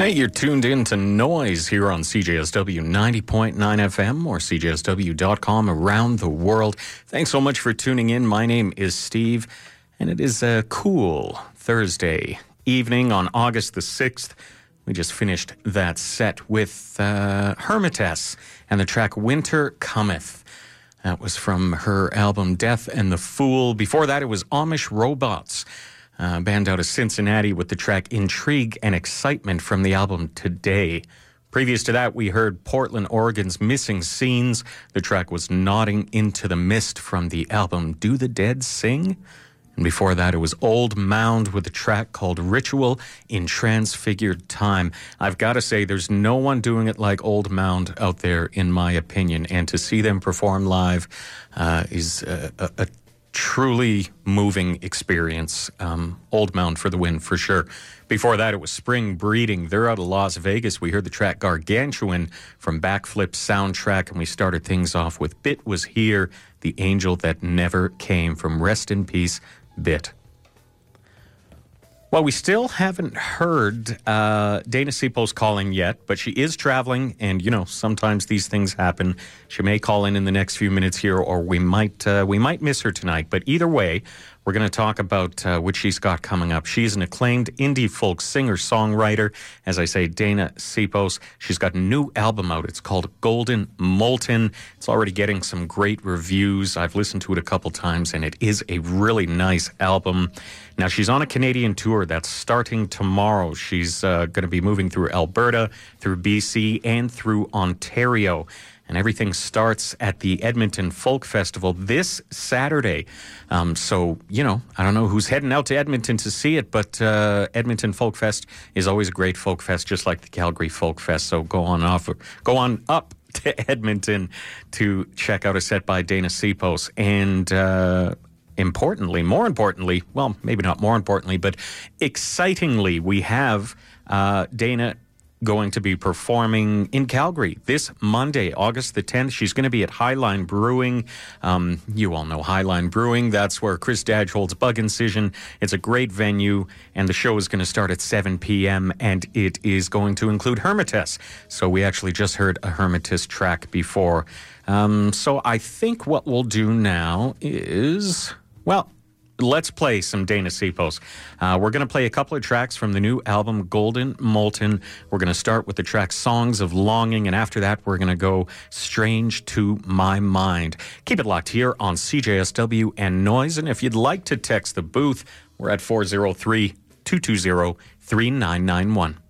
Hey, you're tuned in to Noise here on CJSW 90.9 FM or CJSW.com around the world. Thanks so much for tuning in. My name is Steve, and it is a cool Thursday evening on August the 6th. We just finished that set with Hermitage and the track Winter Cometh. That was from her album Death and the Fool. Before that, it was Amish Robots, band out of Cincinnati, with the track Intrigue and Excitement from the album Today. Previous to that, we heard Portland, Oregon's Missing Scenes. The track was Nodding into the Mist from the album Do the Dead Sing? And before that, it was Old Mound with a track called Ritual in Transfigured Time. I've got to say, there's no one doing it like Old Mound out there, in my opinion. And to see them perform live is a truly moving experience. Old Mound for the win, for sure. Before that, it was Spring Breeding. They're out of Las Vegas. We heard the track Gargantuan from Backflip Soundtrack, and we started things off with Bit Was Here, The Angel That Never Came, from Rest in Peace, Bit. Well, we still haven't heard Dana Sipos calling yet, but she is traveling, and, you know, sometimes these things happen. She may call in the next few minutes here, or we might miss her tonight. But either way, we're going to talk about what she's got coming up. She's an acclaimed indie folk singer-songwriter. As I say, Dana Sipos. She's got a new album out. It's called Golden Molten. It's already getting some great reviews. I've listened to it a couple times, and it is a really nice album. Now, she's on a Canadian tour that's starting tomorrow. She's going to be moving through Alberta, through BC, and through Ontario. And everything starts at the Edmonton Folk Festival this Saturday. So, you know, I don't know who's heading out to Edmonton to see it, but Edmonton Folk Fest is always a great folk fest, just like the Calgary Folk Fest. So go on up to Edmonton to check out a set by Dana Sipos. And more importantly, well, maybe not more importantly, but excitingly, we have Dana going to be performing in Calgary this Monday, August the 10th. She's going to be at Highline Brewing. You all know Highline Brewing. That's where Chris Dadge holds Bug Incision. It's a great venue, and the show is going to start at 7 p.m., and it is going to include Hermitage. So we actually just heard a Hermitage track before. So I think what we'll do now is, well, let's play some Dana Sipos. We're going to play a couple of tracks from the new album, Golden Molten. We're going to start with the track Songs of Longing, and after that, we're going to go Strange to My Mind. Keep it locked here on CJSW and Noise, and if you'd like to text the booth, we're at 403-220-3991.